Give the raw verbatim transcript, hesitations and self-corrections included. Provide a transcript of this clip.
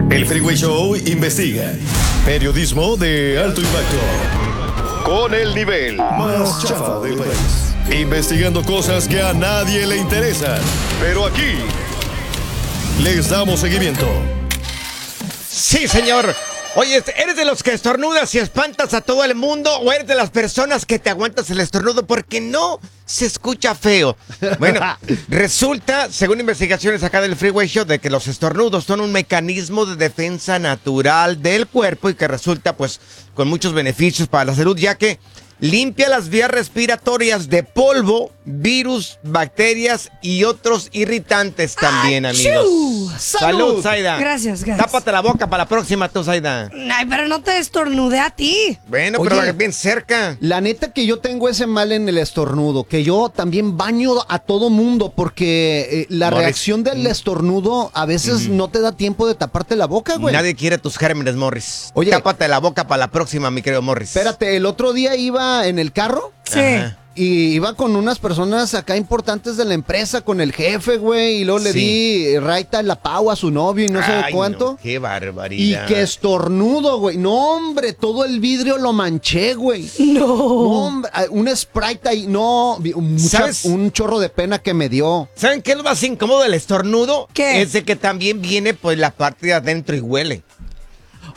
El Freeway Show investiga. Periodismo de alto impacto. Con el nivel más chafa del país. Investigando cosas que a nadie le interesan. Pero aquí les damos seguimiento. Sí, señor. Oye, ¿eres de los que estornudas y espantas a todo el mundo o eres de las personas que te aguantas el estornudo porque no se escucha feo? Bueno, resulta, según investigaciones acá del Freeway Show, de que los estornudos son un mecanismo de defensa natural del cuerpo y que resulta, pues, con muchos beneficios para la salud, ya que limpia las vías respiratorias de polvo, virus, bacterias y otros irritantes también, amigos. ¡Achú! ¡Salud, Zaida! Gracias, gracias. Tápate la boca para la próxima, tú, Zaida. Ay, pero no te estornudé a ti. Bueno, Oye, pero bien cerca. La neta que yo tengo ese mal en el estornudo, que yo también baño a todo mundo porque eh, la Morris. reacción del estornudo a veces Ujú. no te da tiempo de taparte la boca, güey. Nadie quiere tus gérmenes, Morris. Oye. Tápate la boca para la próxima, mi querido Morris. Espérate, el otro día iba en el carro Sí. Ajá. y iba con unas personas acá importantes de la empresa, con el jefe, güey, y luego le Sí. di raita la pau a su novio y no sé Ay, cuánto. no, qué Y barbaridad. que estornudo, güey. No, hombre, todo el vidrio lo manché, güey. No. No, hombre, ah, un Sprite ahí, no, vi- mucha- ¿Sabes? un chorro de pena que me dio. ¿Saben qué es lo más incómodo del estornudo? ¿Qué? Es de que también viene pues la parte de adentro y huele.